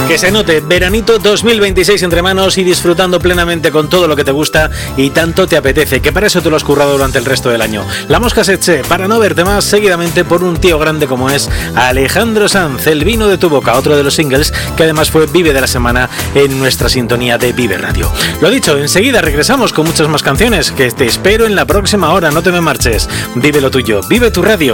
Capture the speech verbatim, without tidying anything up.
Que se note, veranito dos mil veintiséis entre manos y disfrutando plenamente con todo lo que te gusta y tanto te apetece, que para eso te lo has currado durante el resto del año. La Mosca Setche, para no verte más seguidamente por un tío grande como es Alejandro Sanz, El vino de tu boca, otro de los singles que además fue Vive de la semana en nuestra sintonía de Vive Radio. Lo dicho, enseguida regresamos con muchas más canciones, que te espero en la próxima hora, no te me marches. Vive lo tuyo, vive tu radio.